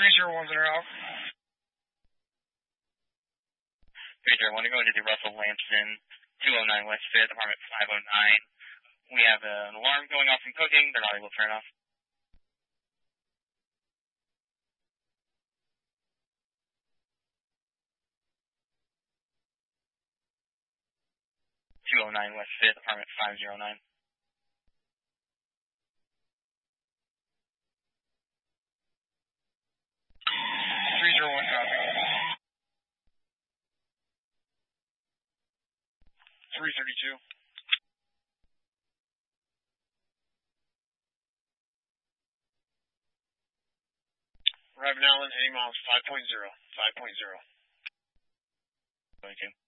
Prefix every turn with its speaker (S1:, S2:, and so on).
S1: 301s are out.
S2: 301 to go into the Russell Lampson, 209 West 5th, apartment 509. We have an alarm going off from cooking. They're not able to turn off. 209 West 5th, apartment 509.
S1: 301 copy. 332. Reverend Allen, any miles, 5.0. 5.0.
S2: Thank you.